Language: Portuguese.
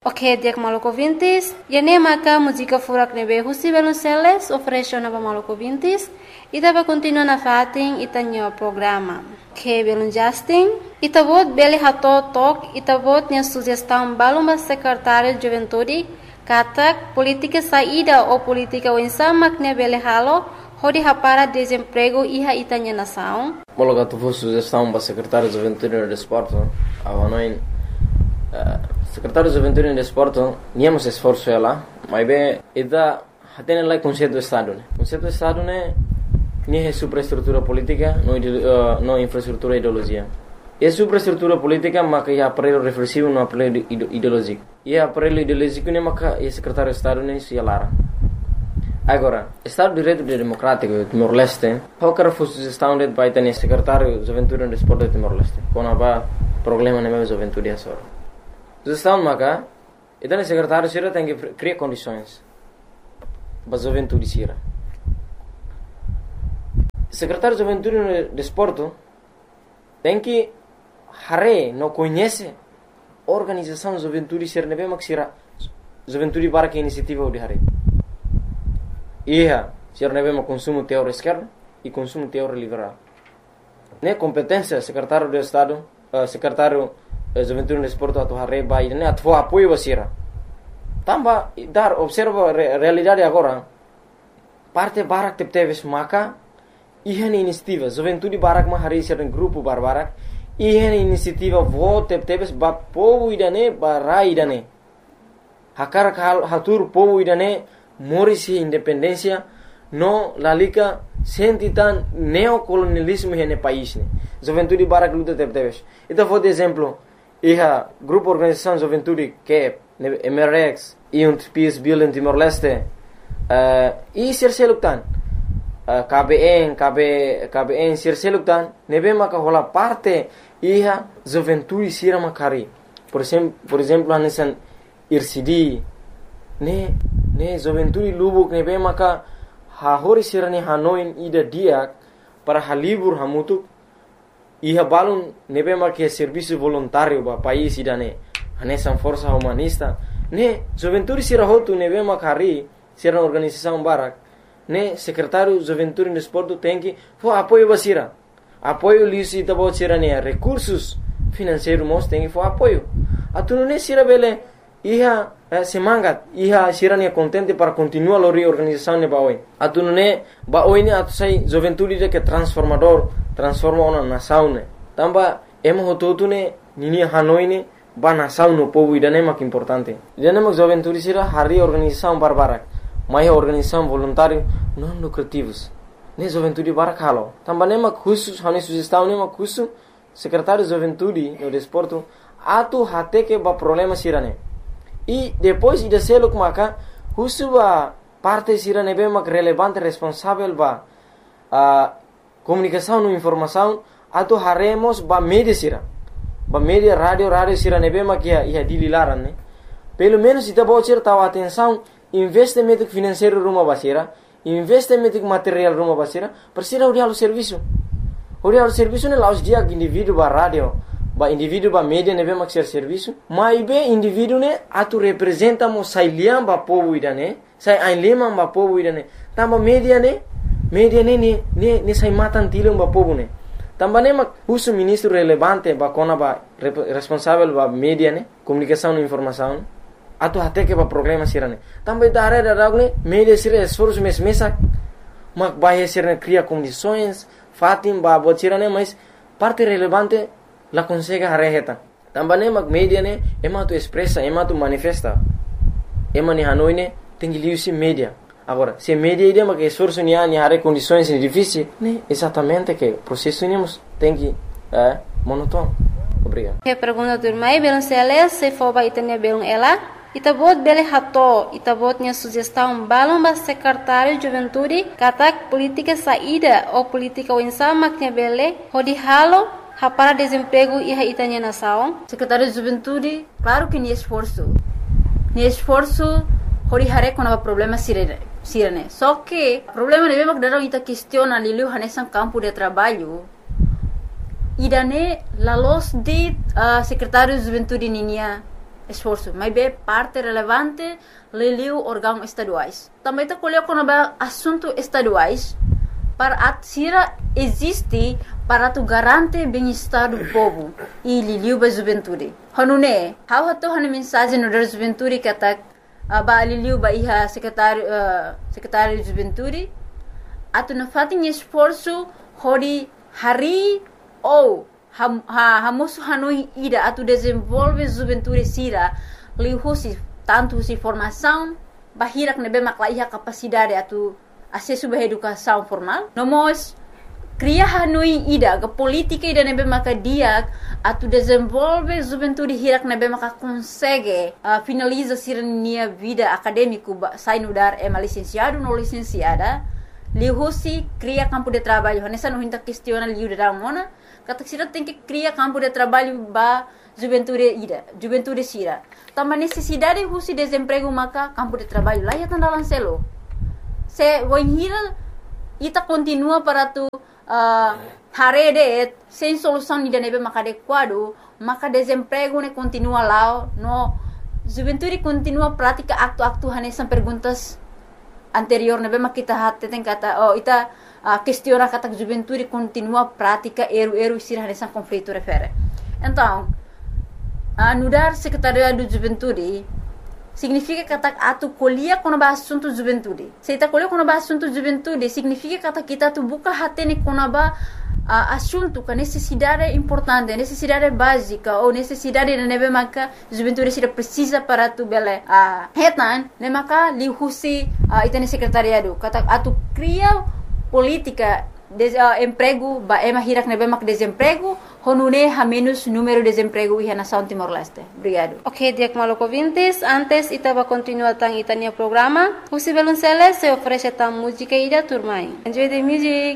Ok, dia maluco vintis. E nem maca música furak nebe husi belunceles oferece na maluco vintis. E dava continua na fatin e tanho programa. Que belun Justin. E tabot beli hato tok e tabot nia sugestão baluma secretário de juventude. Katak política saída ou política wensamak ne beli halo. Hodi hapara desemprego iha itanya nação. Mologa tu sugestão para secretário de juventude e desporto. Avanoin secretário de juventude e desporto, niamos esforço ela, mas bem, ida tem lá conceito do estado, né? Conceito do estado né, nem é superestrutura política, não infraestrutura ideologia. É superestrutura política, mas é aparelho reflexivo, não aparelho ideológico. E aparelho ideológico né, mas é secretário de estado né, se alara. Agora, Estado de Direito Democrático de Timor-Leste, qualquer sugestão de vai ter secretário de juventude e desporto de Timor-Leste, quando há problema na minha juventude é só. Sugestão maka, então o secretário sira tem que criar condições para a juventude sira. Secretário de juventude e desporto tem que não conhece a organização de juventude sira nebe mak sira juventude para que iniciativa de hare. Ia sira nebe mak consumo teor esquerdo e consumo teor liberal. Ne competência secretário de estado, secretário juventude no esporte atau hari bayi ini atau apoio basira. Tambah dar observa realidade agora. Parte barak teves maka ihan inisiativa juventude barak mah hari sering grupo barbarak ihan inisiativa vote teves ba povo idane barai idane. Hakar hatur povo idane morisi independência no lalika sentitan neocolonialismo hene país ne. Juventude barak luta teves. Itu foi de exemplo. Iha grupo organização juventude que é MRX e Peace Building Timor-Leste e serseluktan KBN serseluktan nebe maka hola parte iha juventude sira makari por exemplo anesan IRCD ne juventude lubuk nebe maka hahori sira ni Hanoi ida dia para halibur hamutuk iha balun nebe marque serviço voluntário ba país idane anesan força humanista ne juventude sira hotu nebe makari sira organização barak ne secretário juventude e desporto tem que for apoio basira apoio lisi tabo sira ne recursos financeiros mos tem que for apoio atuno ne sira bele iha semangat iha sira ne contente para continuar a reorganização ne baoi atuno ne baoi ne atu sai juventude de que transforma uma nação ne tamba emo hototu ne nini Hanoi ne ba nação no povo idane mak importante idane mak juventude sira hari organização barbarak mai organização voluntário não lucrativos ne juventude barak halo tamba ne mak khusus hani sugestão ne mak khusus secretário de juventude e desporto atu hate que ba problema sira ne e depois ida seluk maka khusus ba parte sira ne be mak relevante responsável ba comunicação e informação atau haremos ba media sira ba media radio sira nebe makia ia dililaran ne pelo menos ita bocir tahu atenção investimento financeiro rumah basira investimento material rumah basira persira urial serviço ne laus dia indivíduo ba radio ba indivíduo ba media nebe mak serviço mai be indivíduo ne atu representa mo sai liam ba povo idane sai ai lema ba povo idane tamba media ne sai matan tilung ba povo ne tamba ne mak usu ministro relevante ba kona ba responsável ba media ne comunicação e informação atu hate que ba problema sirane tamba idare da ne media sira esforço mesak mak ba sirane cria condições fatim ba botirane mas parte relevante la consegue hareheta tamba ne mak media ne ema tu expressa ema tu manifesta ema ni Hanoi ne tengi liusi media. Agora, se media ideia que esforço ni hare condições difíceis, né? Exatamente que o processo tem que monótono. Obrigado. Que pergunta do irmão, belum seles, se for ba itanya belum ela, itabot bele hato, itabot nya sugestão balum ba secretário de juventude, katak política saída ou política winsama que bele, hodi halo, para desemprego e itanya nação. Secretário de juventude, claro que ni esforço. Hori hare kona problema sirene. Só que problema de mesmo que ita questiona lilu hanesan campo de trabalho. Idane la los de secretário de juventude ninia esforço, mas é parte relevante liliu órgãos estaduais. Também está colocando assuntos estaduais para a Sira existe para tu garantir bem-estar do povo e liliu ba juventude. Hanune, how hato hane mensagem no da juventude que atak ba liliu ba iha secretário de juventude atu na fatin esforço hori hari ou hamosu hanui ida atu desenvolve juventude Sira lihusi tanto si formação bahirak nebe makla iha capacidade atu acesso à educação formal. Nós cria hanui ida ke política ida nebe maka dia atu desenvolve juventude hirak nebe maka consegue finaliza sirnia vida acadêmico sai no dar licenciado no licenciada lihusi cria campo de trabalho nessa não hinta questiona liu de mona kata sira tem que cria campo de trabalho ba juventude Sira também necessidade husi desemprego maka campo de trabalho lá ya tandalan selo se wanhira ita continua para tu harede sem solução ni nebe maka adequado maka desemprego ne continua lá no juventude continua prática aktu hanesan perguntas anterior nebe maka kita hatte tem kata ita questiona kata juventude continua prática eru Sira hanesan conflito refere então anudar secretariado de juventude significa que atu colhia quando ba assunto juventude. Se ita colhia quando ba assunto juventude, significa que kita tu buka hatene quando ba assunto que necessidade importante, necessidade básica ou necessidade de nebe maka juventude Sira precisa para tu bele hetan, ne maka lihusi itane secretariado. Kata atu cria política emprego ba hirak nebe mak desemprego honune ha menos número de desemprego e nação Timor-Leste. Obrigado. Ok, Diak Maloko Vintis, antes itaba continua tang itania programa. Husi Belunceles se oferece tang música ida turmai. Enjoy the music.